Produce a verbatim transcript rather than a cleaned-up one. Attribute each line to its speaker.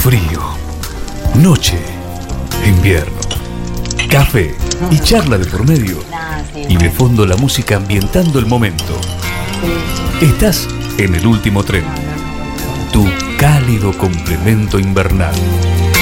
Speaker 1: Frío, noche, invierno, café y charla de por medio. Y de fondo la música ambientando el momento. Estás en el último tren. Tu cálido complemento invernal.